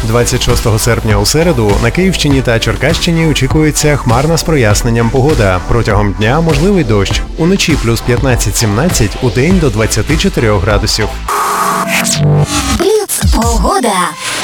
26 серпня у середу на Київщині та Черкащині очікується хмарна з проясненням погода. Протягом дня можливий дощ. Уночі плюс 15-17, удень до 24 градусів. Бліц погода.